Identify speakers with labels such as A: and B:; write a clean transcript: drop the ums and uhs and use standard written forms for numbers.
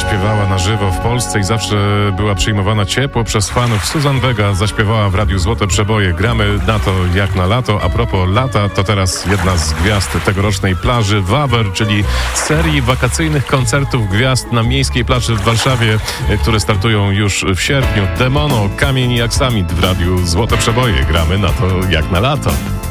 A: śpiewała na żywo w Polsce i zawsze była przyjmowana ciepło przez fanów. Susan Vega zaśpiewała w Radiu Złote Przeboje. Gramy na to jak na lato. A propos lata, to teraz jedna z gwiazd tegorocznej plaży Wawer, czyli serii wakacyjnych koncertów gwiazd na miejskiej plaży w Warszawie, które startują już w sierpniu. Demono, Kamień i Aksamit w Radiu Złote Przeboje. Gramy na to jak na lato.